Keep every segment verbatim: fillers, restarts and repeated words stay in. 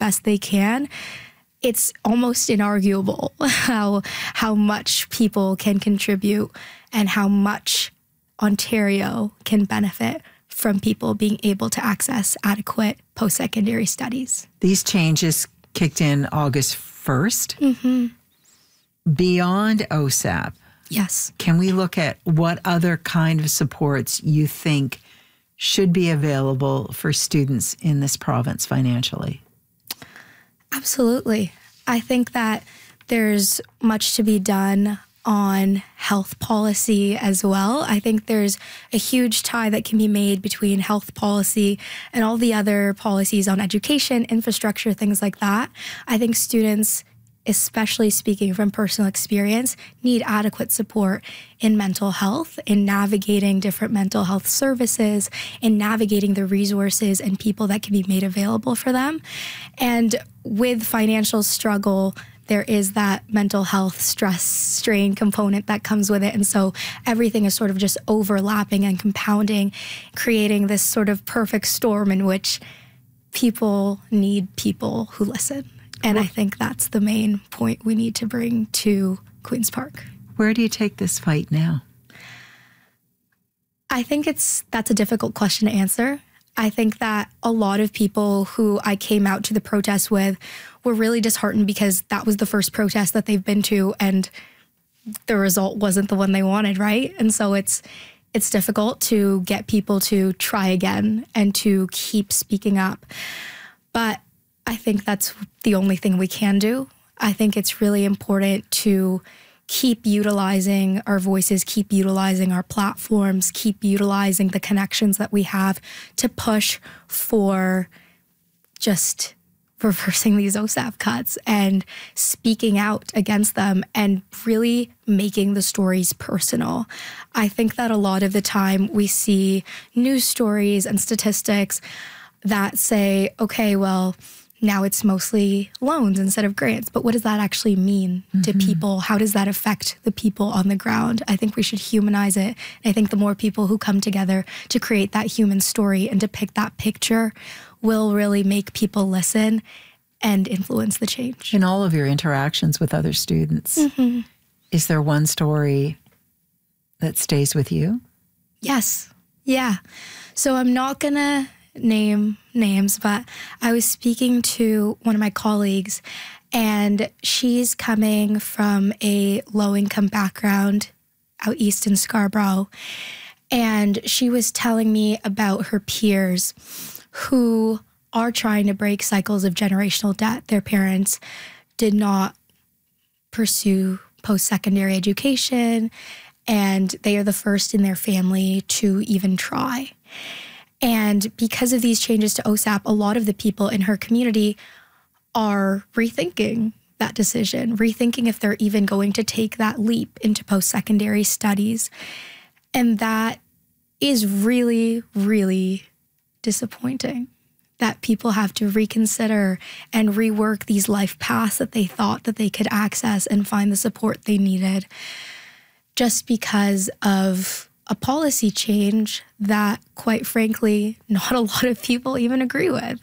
best they can, it's almost inarguable how how much people can contribute and how much Ontario can benefit from people being able to access adequate post-secondary studies. These changes kicked in August first. Mm-hmm. Beyond O S A P, yes. Can we look at what other kind of supports you think should be available for students in this province financially? Absolutely. I think that there's much to be done on health policy as well. I think there's a huge tie that can be made between health policy and all the other policies on education, infrastructure, things like that. I think students, especially speaking from personal experience, need adequate support in mental health, in navigating different mental health services, in navigating the resources and people that can be made available for them. And with financial struggle, there is that mental health stress strain component that comes with it. And so everything is sort of just overlapping and compounding, creating this sort of perfect storm in which people need people who listen. And I think that's the main point we need to bring to Queen's Park. Where do you take this fight now? I think it's that's a difficult question to answer. I think that a lot of people who I came out to the protest with were really disheartened because that was the first protest that they've been to and the result wasn't the one they wanted, right? And so it's it's difficult to get people to try again and to keep speaking up. But I think that's the only thing we can do. I think it's really important to keep utilizing our voices, keep utilizing our platforms, keep utilizing the connections that we have to push for just reversing these O S A P cuts and speaking out against them and really making the stories personal. I think that a lot of the time we see news stories and statistics that say, okay, well, now it's mostly loans instead of grants. But what does that actually mean mm-hmm. to people? How does that affect the people on the ground? I think we should humanize it. And I think the more people who come together to create that human story and to pick that picture will really make people listen and influence the change. In all of your interactions with other students, mm-hmm. is there one story that stays with you? Yes. Yeah. So I'm not going to name names, but I was speaking to one of my colleagues and she's coming from a low-income background out east in Scarborough. And she was telling me about her peers who are trying to break cycles of generational debt. Their parents did not pursue post-secondary education, and they are the first in their family to even try. And because of these changes to O S A P, a lot of the people in her community are rethinking that decision, rethinking if they're even going to take that leap into post-secondary studies. And that is really, really disappointing that people have to reconsider and rework these life paths that they thought that they could access and find the support they needed just because of a policy change that, quite frankly, not a lot of people even agree with.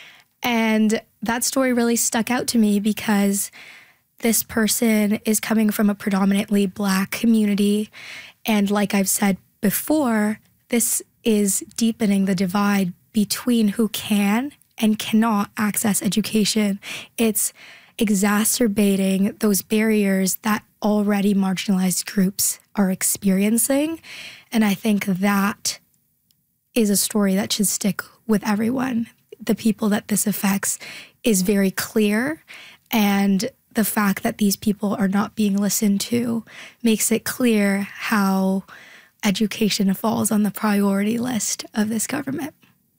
And that story really stuck out to me because this person is coming from a predominantly Black community. And like I've said before, this is deepening the divide between who can and cannot access education. It's exacerbating those barriers that already marginalized groups are experiencing. And I think that is a story that should stick with everyone. The people that this affects is very clear, and the fact that these people are not being listened to makes it clear how education falls on the priority list of this government.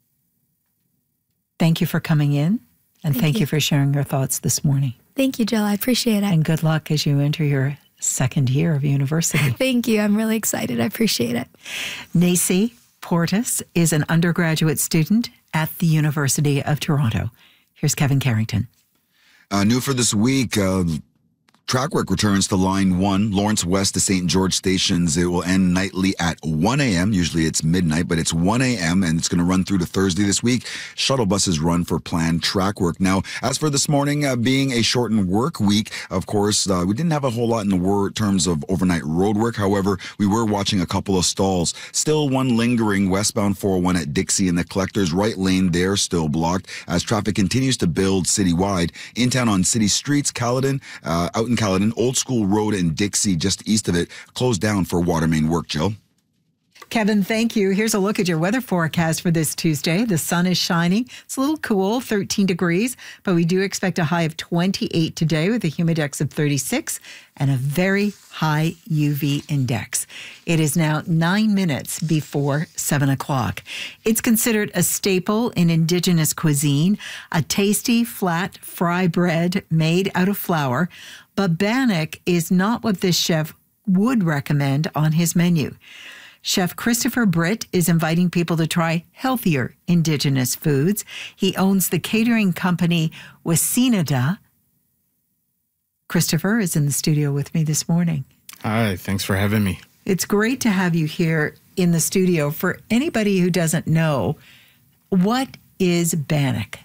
Thank you for coming in, and thank, thank you. you for sharing your thoughts this morning. Thank you, Jill. I appreciate it. And good luck as you enter your second year of university. Thank you. I'm really excited. I appreciate it. Nacy Portis is an undergraduate student at the University of Toronto. Here's Kevin Carrington. Uh, new for this week, uh, Track work returns to Line one, Lawrence West to Saint George stations. It will end nightly at one a.m. Usually it's midnight, but it's one a.m. and it's going to run through to Thursday this week. Shuttle buses run for planned track work. Now, as for this morning uh, being a shortened work week, of course, uh, we didn't have a whole lot in the wor- terms of overnight road work. However, we were watching a couple of stalls. Still one lingering westbound four oh one at Dixie, and the Collector's right lane there still blocked as traffic continues to build citywide. In town on city streets, Caledon, uh, out in Caledon, Old School Road and Dixie, just east of it, closed down for water main work, Jill. Kevin, thank you. Here's a look at your weather forecast for this Tuesday. The sun is shining. It's a little cool, thirteen degrees, but we do expect a high of twenty-eight today with a humidex of thirty-six and a very high U V index. It is now nine minutes before seven o'clock. It's considered a staple in Indigenous cuisine, a tasty, flat fry bread made out of flour. But bannock is not what this chef would recommend on his menu. Chef Christopher Britt is inviting people to try healthier Indigenous foods. He owns the catering company Wasinada. Christopher is in the studio with me this morning. Hi, thanks for having me. It's great to have you here in the studio. For anybody who doesn't know, what is bannock?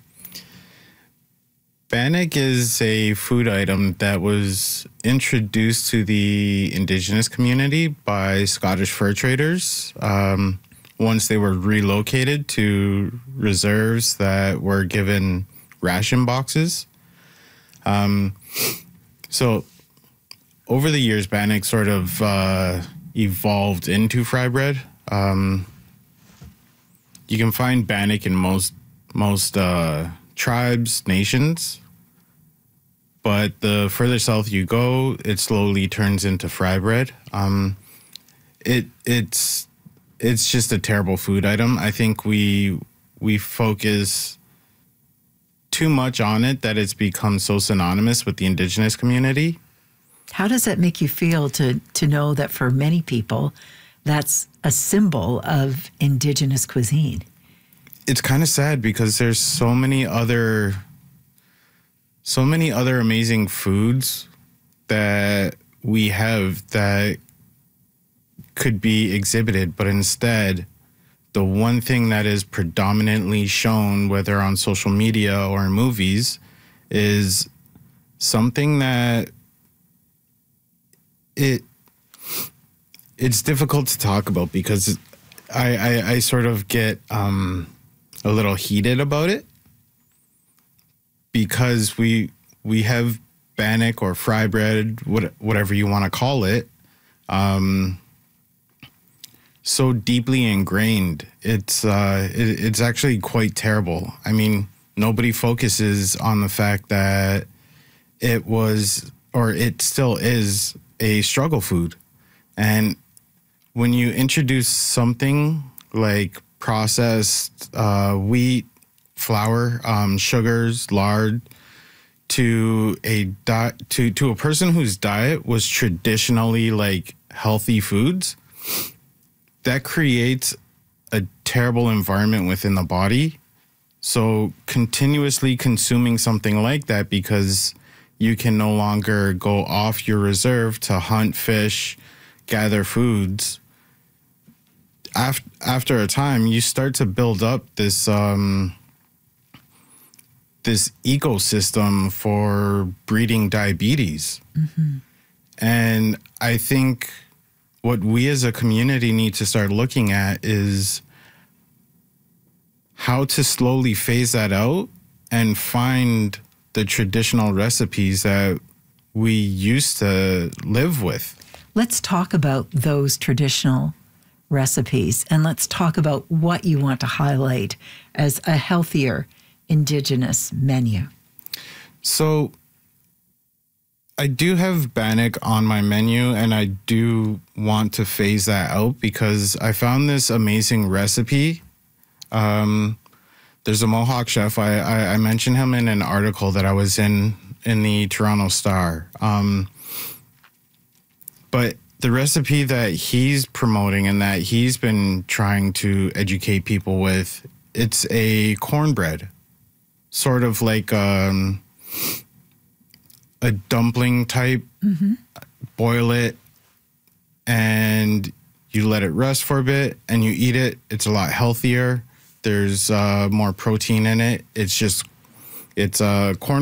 Bannock is a food item that was introduced to the Indigenous community by Scottish fur traders um, once they were relocated to reserves that were given ration boxes. Um, so over the years, bannock sort of uh, evolved into fry bread. Um, you can find bannock in most most uh, tribes, nations. But the further south you go, it slowly turns into fry bread. Um, it it's it's just a terrible food item. I think we we focus too much on it that it's become so synonymous with the Indigenous community. How does that make you feel to to know that for many people, that's a symbol of Indigenous cuisine? It's kind of sad because there's so many other. So many other amazing foods that we have that could be exhibited, but instead, the one thing that is predominantly shown, whether on social media or in movies, is something that it it's difficult to talk about because I, I, I sort of get um, a little heated about it. Because we we have bannock or fry bread, what, whatever you want to call it, um, so deeply ingrained. It's uh, it, it's actually quite terrible. I mean, nobody focuses on the fact that it was, or it still is, a struggle food. And when you introduce something like processed uh, wheat, flour, um, sugars, lard, to a di- to to a person whose diet was traditionally like healthy foods, that creates a terrible environment within the body. So continuously consuming something like that because you can no longer go off your reserve to hunt, fish, gather foods. After after a time, you start to build up this. Um, this ecosystem for breeding diabetes. Mm-hmm. And I think what we as a community need to start looking at is how to slowly phase that out and find the traditional recipes that we used to live with. Let's talk about those traditional recipes and let's talk about what you want to highlight as a healthier Indigenous menu. So I do have bannock on my menu and I do want to phase that out because I found this amazing recipe. Um, there's a Mohawk chef. I, I, I mentioned him in an article that I was in in the Toronto Star. Um, but the recipe that he's promoting and that he's been trying to educate people with, it's a cornbread. Sort of like um, a dumpling type, mm-hmm. boil it, and you let it rest for a bit, and you eat it. It's a lot healthier. There's uh, more protein in it. It's just, it's uh, corn